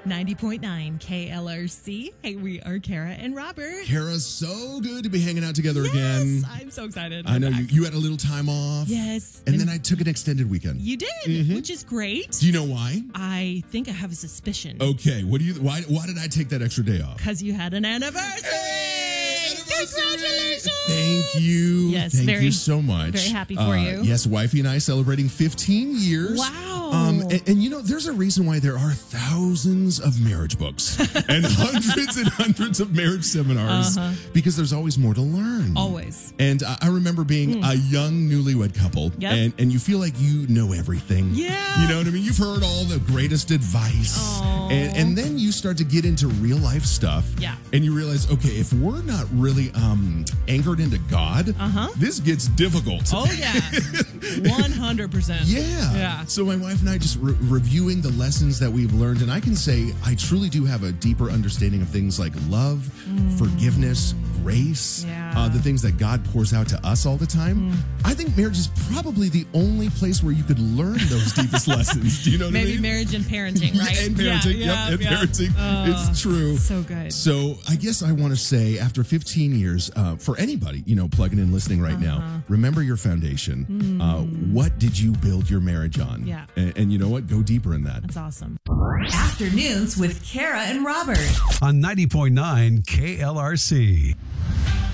90.9 KLRC. Hey, we are Kara and Robert. Kara, so good to be hanging out together again. I'm so excited. I know We're back. you had a little time off. Yes. And then I took an extended weekend. You did, which is great. Do you know why? I think I have a suspicion. Okay. Why did I take that extra day off? Because you had an anniversary. Hey, anniversary! Congratulations. Thank you. Yes, Thank very- you so much. very happy for you. Yes, wifey and I celebrating 15 years. Wow. And you know, there's a reason why there are thousands of marriage books and hundreds of marriage seminars because there's always more to learn. Always. And I remember being a young newlywed couple, Yep. and you feel like you know everything. Yeah. You know what I mean? You've heard all the greatest advice. Aw. And then you start to get into real life stuff. Yeah. And you realize, okay, if we're not really anchored into God, this gets difficult. Oh, yeah. 100%. Yeah. So my wife and I just reviewing the lessons that we've learned, and I can say I truly do have a deeper understanding of things like love, forgiveness, grace, Yeah. the things that God pours out to us all the time. I think marriage is probably the only place where you could learn those deepest lessons. Do you know what I Maybe mean? marriage and parenting, right? And parenting, parenting. It's true. So good. So I guess I want to say, after 15 years, for anybody, plugging in, listening right now, remember your foundation. What did you build your marriage on? Yeah. And you know what? Go deeper in that. That's awesome. Afternoons with Kara and Robert. On 90.9 KLRC.